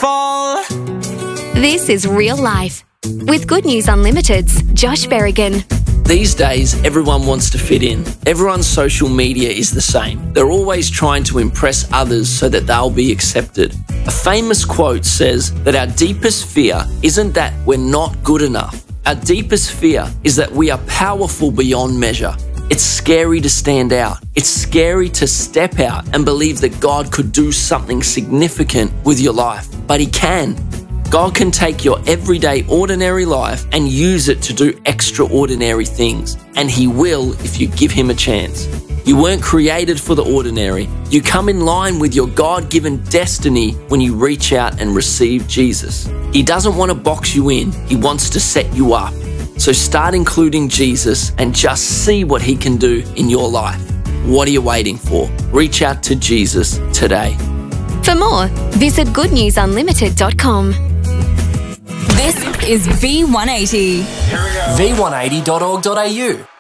fall. This is Real Life with Good News Unlimited's Josh Berrigan. These days, everyone wants to fit in. Everyone's social media is the same. They're always trying to impress others so that they'll be accepted. A famous quote says that our deepest fear isn't that we're not good enough. Our deepest fear is that we are powerful beyond measure. It's scary to stand out. It's scary to step out and believe that God could do something significant with your life. But He can. God can take your everyday, ordinary life and use it to do extraordinary things. And He will if you give Him a chance. You weren't created for the ordinary. You come in line with your God-given destiny when you reach out and receive Jesus. He doesn't want to box you in. He wants to set you up. So start including Jesus and just see what He can do in your life. What are you waiting for? Reach out to Jesus today. For more, visit goodnewsunlimited.com. This is V180. V180.org.au.